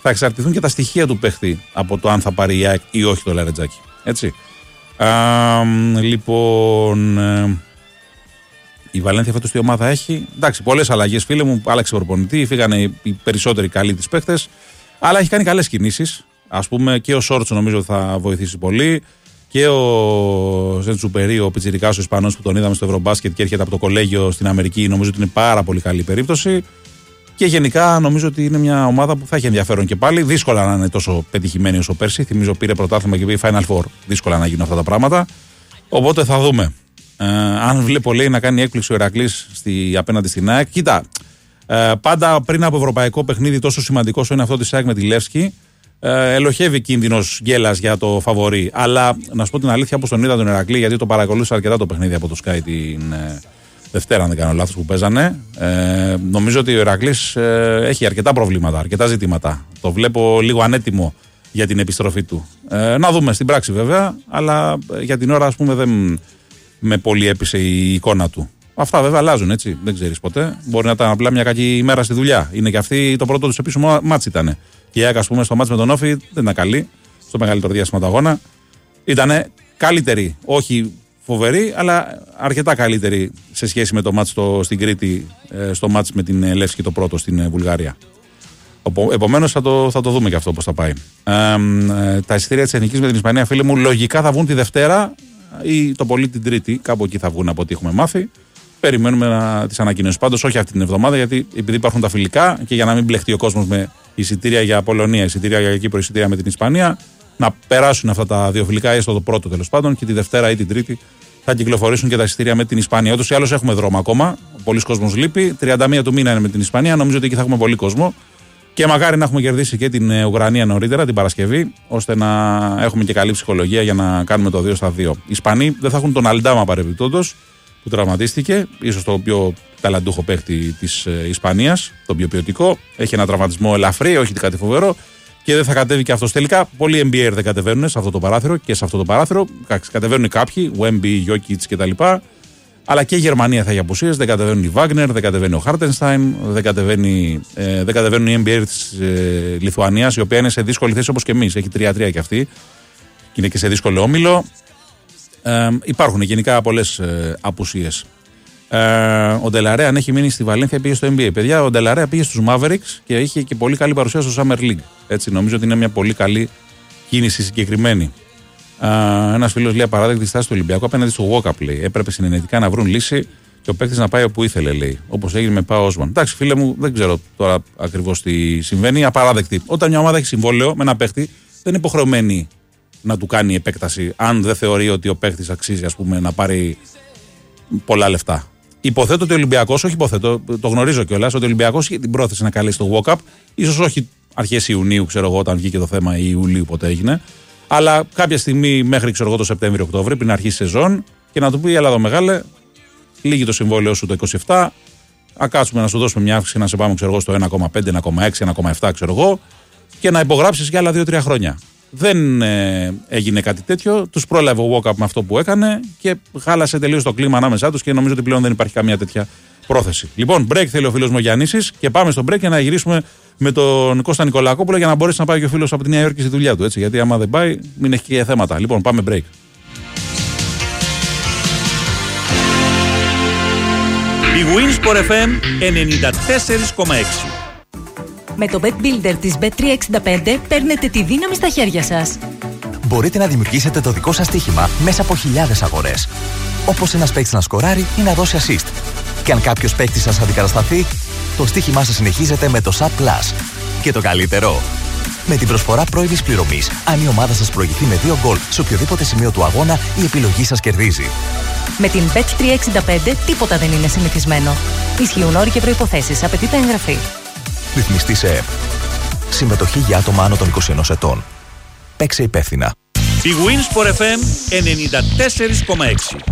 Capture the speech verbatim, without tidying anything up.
θα εξαρτηθούν και τα στοιχεία του παίχτη από το αν θα πάρει η ΑΕΚ ή όχι το Λαρετζάκι. Έτσι. Α, λοιπόν, ε, η Βαλένθια φέτος τι ομάδα έχει. Εντάξει, πολλές αλλαγές, φίλε μου. Άλλαξε προπονητή, φύγανε οι περισσότεροι καλοί της παίχτες. Αλλά έχει κάνει καλές κινήσεις. Ας πούμε και ο Σόρτσο νομίζω θα βοηθήσει πολύ. Και ο Ζεντσουπερί, ο πιτσιρικάς ο Ισπανός που τον είδαμε στο Ευρωμπάσκετ και έρχεται από το κολέγιο στην Αμερική, νομίζω ότι είναι πάρα πολύ καλή περίπτωση. Και γενικά νομίζω ότι είναι μια ομάδα που θα έχει ενδιαφέρον και πάλι. Δύσκολα να είναι τόσο πετυχημένη όσο πέρσι. Θυμίζω πήρε πρωτάθλημα και πήγε Final Four. Δύσκολα να γίνουν αυτά τα πράγματα. Οπότε θα δούμε. Ε, αν βλέπω λέει να κάνει έκπληξη ο Ηρακλής απέναντι στην ΑΕΚ. Κοίτα, ε, πάντα πριν από ευρωπαϊκό παιχνίδι τόσο σημαντικό όσο είναι αυτό της ΑΕΚ με τη Λεύσκη, ε, ελοχεύει κίνδυνος γκέλας για το φαβορί. Αλλά να σου πω την αλήθεια, όπως τον είδα τον Ηρακλή, γιατί το παρακολούθησα αρκετά το παιχνίδι από το Sky την ε, Δευτέρα, αν δεν κάνω λάθος, που παίζανε. Ε, νομίζω ότι ο Ηρακλής ε, έχει αρκετά προβλήματα, αρκετά ζητήματα. Το βλέπω λίγο ανέτοιμο για την επιστροφή του. Ε, να δούμε στην πράξη βέβαια, αλλά για την ώρα ας πούμε δεν με πολύ έπεισε η εικόνα του. Αυτά βέβαια αλλάζουν, έτσι. Δεν ξέρεις ποτέ. Μπορεί να ήταν απλά μια κακή ημέρα στη δουλειά. Είναι και αυτή το πρώτο του επίσημο μάτς ήταν. Και η ΑΕΚ, ας πούμε, στο μάτς με τον Όφη δεν ήταν καλή. Στο μεγαλύτερο διάστημα του αγώνα. Ήταν καλύτερη, όχι φοβερή, αλλά αρκετά καλύτερη σε σχέση με το μάτς στο, στην Κρήτη, στο μάτς με την Λεύσκη το πρώτο στην Βουλγαρία. Επομένως θα το, θα το δούμε και αυτό πώς θα πάει. Ε, ε, τα εισιτήρια της Εθνικής με την Ισπανία, φίλοι μου, λογικά θα βγουν τη Δευτέρα ή το πολύ την Τρίτη. Κάπου εκεί θα βγουν από ό,τι έχουμε μάθει. Περιμένουμε τις ανακοινώσεις. Πάντως όχι αυτή την εβδομάδα, γιατί επειδή υπάρχουν τα φιλικά και για να μην μπλεχτεί ο κόσμος με εισιτήρια για Πολωνία, εισιτήρια για Κύπρο, εισιτήρια με την Ισπανία, να περάσουν αυτά τα δύο φιλικά, έστω το πρώτο τέλος πάντων, και τη Δευτέρα ή την Τρίτη θα κυκλοφορήσουν και τα εισιτήρια με την Ισπανία. Ούτως ή άλλως έχουμε δρόμο ακόμα. Πολλοί κόσμος λείπει. τριάντα μία του μήνα είναι με την Ισπανία. Νομίζω ότι εκεί θα έχουμε πολύ κόσμο. Και μακάρι να έχουμε κερδίσει και την Ουκρανία νωρίτερα, την Παρασκευή, ώστε να έχουμε και καλή ψυχολογία για να κάνουμε το δύο στα δύο. Οι Ισπανοί δεν θα έχουν τον Αλντάμα παρεμπιπτόντως, που τραυματίστηκε, ίσως το πιο ταλαντούχο παίχτη της Ισπανίας, το πιο ποιοτικό. Έχει ένα τραυματισμό ελαφρύ, όχι κάτι φοβερό, και δεν θα κατέβει και αυτός τελικά. Πολλοί N B A δεν κατεβαίνουν σε αυτό το παράθυρο και σε αυτό το παράθυρο. Κατεβαίνουν κάποιοι, Wemby, Jokic κτλ. Αλλά και η Γερμανία θα έχει απουσίες. Δεν κατεβαίνουν οι Βάγνερ, δεν κατεβαίνει ο Χάρτενστάιν, δεν, κατεβαίνει, ε, δεν κατεβαίνουν οι N B A της ε, Λιθουανίας, η οποία είναι σε δύσκολη θέση όπως και εμείς. Έχει τρία τρία κι αυτή. Και είναι και σε δύσκολο όμιλο. Ε, υπάρχουν γενικά πολλές ε, απουσίες. Ε, ο Ντελαρέα, αν έχει μείνει στη Βαλένθια, πήγε στο N B A. Παιδιά, ο Ντελαρέα πήγε στους Mavericks και είχε και πολύ καλή παρουσία στο Summer League. Έτσι, νομίζω ότι είναι μια πολύ καλή κίνηση συγκεκριμένη. Uh, Ένας φίλος λέει απαράδεκτη στάση του Ολυμπιακού απέναντι στο Walkup, λέει. Έπρεπε συνενετικά να βρουν λύση και ο παίκτης να πάει όπου ήθελε, λέει. Όπως έγινε με Πάο Όσμαν. Εντάξει, φίλε μου, δεν ξέρω τώρα ακριβώς τι συμβαίνει. Απαράδεκτη. Όταν μια ομάδα έχει συμβόλαιο με ένα παίκτη, δεν είναι υποχρεωμένη να του κάνει επέκταση, αν δεν θεωρεί ότι ο παίκτης αξίζει, ας πούμε, να πάρει πολλά λεφτά. Υποθέτω ότι ο Ολυμπιακός, όχι υποθέτω, το γνωρίζω κιόλας, ότι ο Ολυμπιακός έχει την πρόθεση να καλέσει το Walkup, ίσως όχι αρχές Ιουνίου, ξέρω εγώ, όταν βγήκε το θέμα, ή Ιουλίου, πότε έγινε. Αλλά κάποια στιγμή μέχρι ξέρω εγώ το Σεπτέμβριο-Οκτώβριο, πριν αρχίσει η σεζόν, και να του πει: έλα εδώ μεγάλε, λύγει το συμβόλαιο σου το είκοσι επτά. Α κάτσουμε να σου δώσουμε μια αύξηση να σε πάμε ξέρω εγώ, στο ένα κόμμα πέντε, ένα κόμμα έξι, ένα κόμμα επτά, ξέρω εγώ, και να υπογράψεις για άλλα δύο τρία χρόνια. Δεν ε, έγινε κάτι τέτοιο. Τους πρόλαβε ο Walkup με αυτό που έκανε και χάλασε τελείως το κλίμα ανάμεσά τους και νομίζω ότι πλέον δεν υπάρχει καμία τέτοια πρόθεση. Λοιπόν, break θέλει ο φίλος μου Γιάννησης και πάμε στο break για να γυρίσουμε με τον Κώστα Νικολακόπουλο για να μπορέσει να πάει και ο φίλος από τη Νέα Υόρκη στη δουλειά του. Έτσι, γιατί άμα δεν πάει, μην έχει και θέματα. Λοιπόν, πάμε break. Η Winsport εφ εμ ενενήντα τέσσερα κόμμα έξι. Με το Bet Builder της μπετ τριακόσια εξήντα πέντε παίρνετε τη δύναμη στα χέρια σας. Μπορείτε να δημιουργήσετε το δικό σας στοίχημα μέσα από χιλιάδες αγορές. Όπως ένας παίκτης να σκοράρει ή να δώσει assist. Και αν κάποιος παίκτης σας αντικατασταθεί, το στοίχημά σας συνεχίζεται με το Sub Plus. Και το καλύτερο, με την προσφορά πρώιμης πληρωμής, αν η ομάδα σας προηγηθεί με δύο γκολ σε οποιοδήποτε σημείο του αγώνα, η επιλογή σας κερδίζει. Με την μπετ τριακόσια εξήντα πέντε τίποτα δεν είναι συνηθισμένο. Ισχύουν όροι και προϋποθέσεις. Απαιτείται εγγραφή. Ρυθμιστή σε ΕΠ. Συμμετοχή για άτομα άνω των είκοσι ενός ετών. Παίξε υπεύθυνα. Η Winsport εφ εμ ενενήντα τέσσερα κόμμα έξι.